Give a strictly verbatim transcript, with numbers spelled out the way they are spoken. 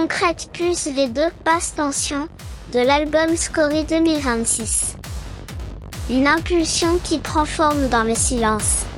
concrète plus les deux basses tensions de l'album Scorie deux mille vingt-six. Une impulsion qui prend forme dans le silence.